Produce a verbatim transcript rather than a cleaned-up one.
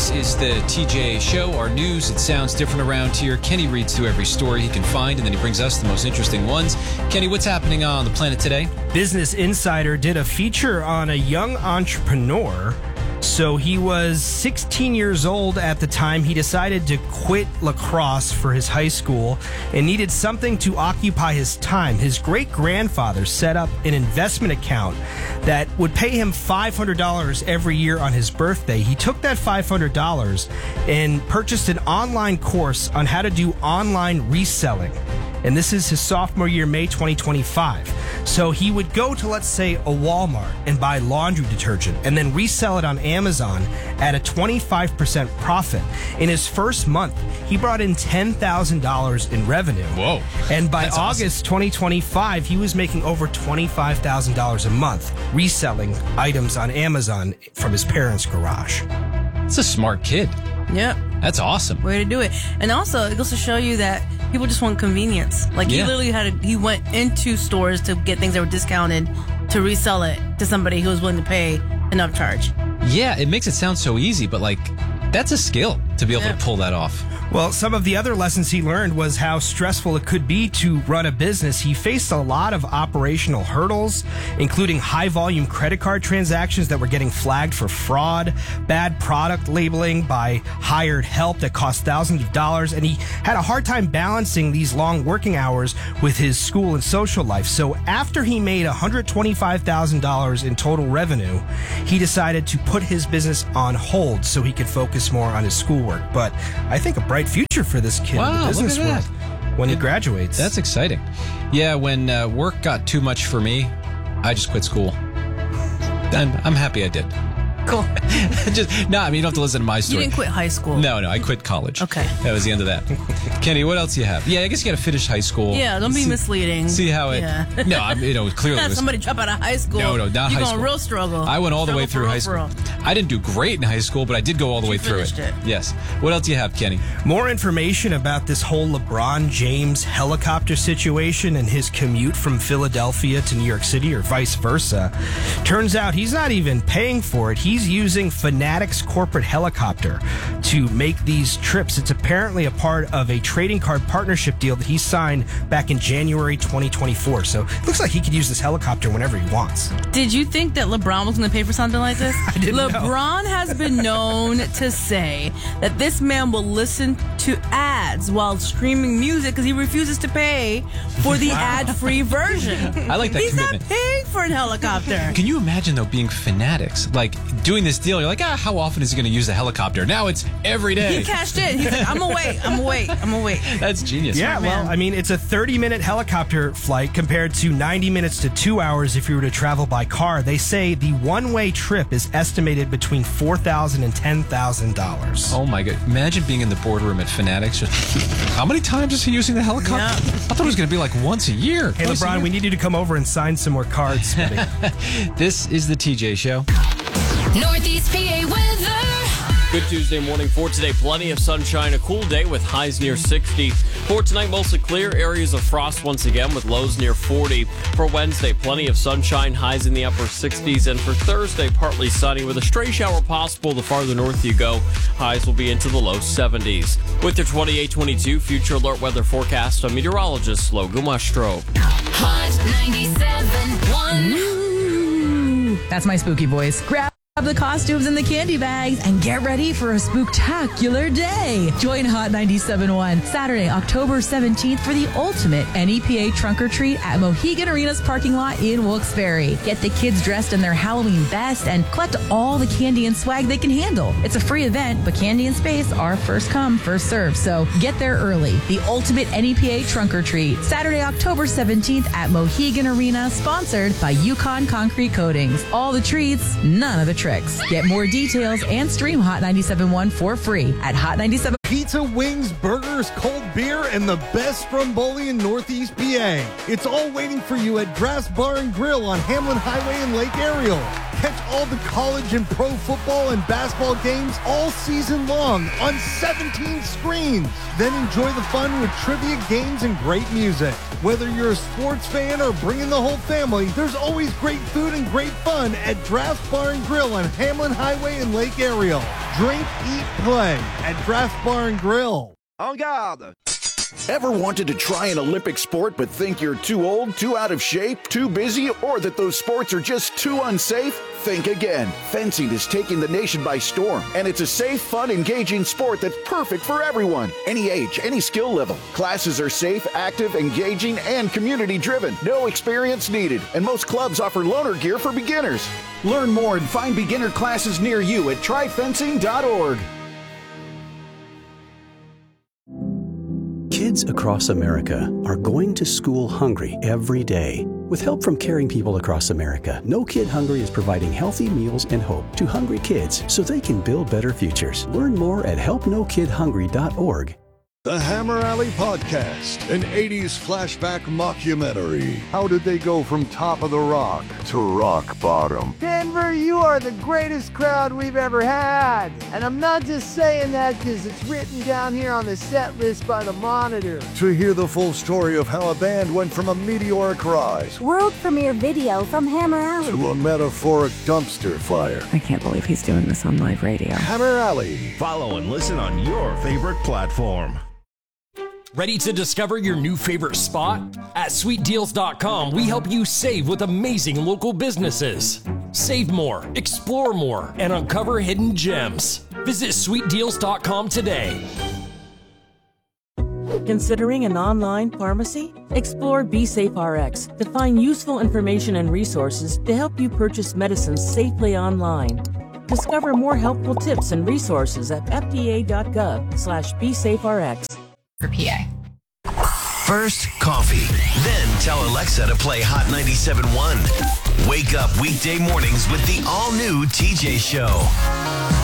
This is the T J Show, our news. It sounds different around here. Kenny reads through every story he can find, and then he brings us the most interesting ones. Kenny, what's happening on the planet today? Business Insider did a feature on a young entrepreneur. So he was sixteen years old at the time. He decided to quit lacrosse for his high school and needed something to occupy his time. His great-grandfather set up an investment account that would pay him five hundred dollars every year on his birthday. He took that five hundred dollars and purchased an online course on how to do online reselling. And this is his sophomore year, May twenty twenty-five. So he would go to, let's say, a Walmart and buy laundry detergent and then resell it on Amazon at a twenty-five percent profit. In his first month, he brought in ten thousand dollars in revenue. Whoa. And by That's August awesome. twenty twenty-five, he was making over twenty-five thousand dollars a month reselling items on Amazon from his parents' garage. It's a smart kid. Yep. That's awesome. Way to do it. And also, it goes to show you that people just want convenience. Like, he Yeah. literally had a, he went into stores to get things that were discounted to resell it to somebody who was willing to pay an upcharge. Yeah, it makes it sound so easy, but like, that's a skill to be able Yeah. to pull that off. Well, some of the other lessons he learned was how stressful it could be to run a business. He faced a lot of operational hurdles, including high volume credit card transactions that were getting flagged for fraud, bad product labeling by hired help that cost thousands of dollars, and he had a hard time balancing these long working hours with his school and social life. So after he made one hundred twenty-five thousand dollars in total revenue, he decided to put his business on hold so he could focus more on his schoolwork. But I think a bright future for this kid Wow, in the look business at that. world when he graduates. That's exciting. Yeah, when uh, work got too much for me, I just quit school. And I'm happy I did. Cool. just No, I mean, you don't have to listen to my You story. didn't quit high school. No, no, I quit college. Okay. That was the end of that. Kenny, what else do you have? Yeah, I guess you got to finish high school. Yeah, don't be see, misleading. See how it. Yeah. No, I'm, you know, clearly. Have it was, somebody drop out of high school. No, no, not You're high going school. real struggle. I went all the way Struggle through for high real, school. for real. I didn't do great in high school, but I did go all the way You through it. finished it. Yes. What else do you have, Kenny? More information about this whole LeBron James helicopter situation and his commute from Philadelphia to New York City or vice versa. Turns out he's not even paying for it. He's using Fanatics corporate helicopter to make these trips. It's apparently a part of a trading card partnership deal that he signed back in January twenty twenty-four. So it looks like he could use this helicopter whenever he wants. Did you think that LeBron was going to pay for something like this? I didn't know. LeBron has been known to say that this man will listen to ads while streaming music because he refuses to pay for the ad-free version. I like that He's commitment. not paying for an helicopter. Can you imagine, though, being Fanatics? Like, doing this deal, you're like, ah, how often is he going to use the helicopter? Now it's every day. He cashed in. He's like, I'm gonna wait. I'm gonna wait. I'm gonna wait. That's genius. Yeah, man. well, I mean, it's a thirty-minute helicopter flight compared to ninety minutes to two hours if you were to travel by car. They say the one-way trip is estimated between four thousand dollars and ten thousand dollars. Oh, my God. Imagine being in the boardroom at Fanatics. Just, how many times is he using the helicopter? Yeah. I thought it was going to be like once a year. Hey, Twice a LeBron, year. we need you to come over and sign some more cards, buddy. This is the T J Show. Northeast P A weather. Good Tuesday morning for today. Plenty of sunshine, a cool day with highs near sixty. For tonight, mostly clear. Areas of frost once again with lows near forty. For Wednesday, plenty of sunshine, highs in the upper sixties. And for Thursday, partly sunny with a stray shower possible the farther north you go. Highs will be into the low seventies. With your twenty-eight twenty-two Future Alert weather forecast, I'm meteorologist Logan Westro. Hot ninety-seven point one. That's my spooky voice. Grab the costumes and the candy bags and get ready for a spooktacular day. Join Hot ninety-seven point one Saturday, October seventeenth for the ultimate N E P A trunk or treat at Mohegan Arena's parking lot in Wilkes-Barre. Get the kids dressed in their Halloween best and collect all the candy and swag they can handle. It's a free event, but candy and space are first come, first serve. So get there early. The ultimate N E P A trunk or treat, Saturday, October seventeenth at Mohegan Arena, sponsored by Yukon Concrete Coatings. All the treats, none of the tricks. Get more details and stream Hot ninety-seven point one for free at Hot ninety-seven. Pizza, wings, burgers, cold beer, and the best Stromboli in Northeast P A. It's all waiting for you at Draft's Bar and Grill on Hamlin Highway in Lake Ariel. Catch all the college and pro football and basketball games all season long on seventeen screens. Then enjoy the fun with trivia games and great music. Whether you're a sports fan or bringing the whole family, there's always great food and great fun at Draft's Bar and Grill on Hamlin Highway in Lake Ariel. Drink, eat, play at Draft Bar and Grill. En garde! Ever wanted to try an Olympic sport but think you're too old, too out of shape, too busy, or that those sports are just too unsafe? Think again. Fencing is taking the nation by storm, and it's a safe, fun, engaging sport that's perfect for everyone. Any age, any skill level. Classes are safe, active, engaging, and community-driven. No experience needed, and most clubs offer loaner gear for beginners. Learn more and find beginner classes near you at try fencing dot org. Kids across America are going to school hungry every day. With help from caring people across America, No Kid Hungry is providing healthy meals and hope to hungry kids so they can build better futures. Learn more at help no kid hungry dot org. The Hammer Alley Podcast, an eighties flashback mockumentary. How did they go from top of the rock to rock bottom? Denver, you are the greatest crowd we've ever had. And I'm not just saying that because it's written down here on the set list by the Monitor. To hear the full story of how a band went from a meteoric rise, world premiere video from Hammer Alley, to a metaphoric dumpster fire. I can't believe he's doing this on live radio. Hammer Alley. Follow and listen on your favorite platform. Ready to discover your new favorite spot? At sweet deals dot com, we help you save with amazing local businesses. Save more, explore more, and uncover hidden gems. Visit sweet deals dot com today. Considering an online pharmacy? Explore BeSafeRx to find useful information and resources to help you purchase medicines safely online. Discover more helpful tips and resources at F D A dot gov slash BeSafeRx. For P A. First, coffee. Then tell Alexa to play Hot ninety-seven point one. Wake up weekday mornings with the all-new T J Show.